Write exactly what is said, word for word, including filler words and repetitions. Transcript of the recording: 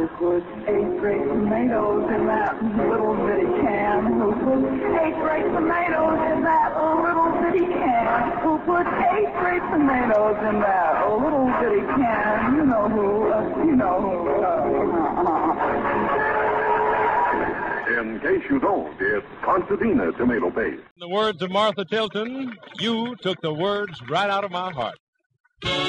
Who put eight great tomatoes in that little bitty can? Who put eight great tomatoes in that little bitty can? Who put eight great tomatoes in that little bitty can? You know who, uh, you know who. Uh, uh, uh. In case you don't, it's Concertina tomato paste. In the words of Martha Tilton, you took the words right out of my heart.